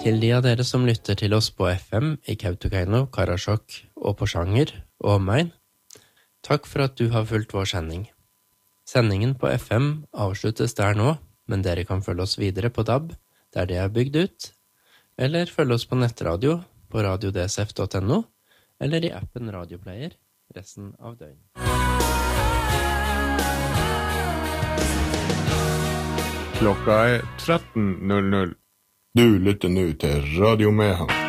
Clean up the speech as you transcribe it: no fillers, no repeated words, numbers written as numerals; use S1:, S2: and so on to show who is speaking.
S1: Til de av dere som lytter til oss på FM i Kautokeino, Karasjok og Porsanger og omegn, takk for at du har fulgt vår sending. Sendingen på FM avsluttes der nå, men dere kan følge oss videre på DAB, der det er bygd ut, eller følge oss på nettradio på radiodsf.no, eller i appen Radioplayer resten av døgnet.
S2: Klokka 13:00. Du lytter nå til Radio Mehamn.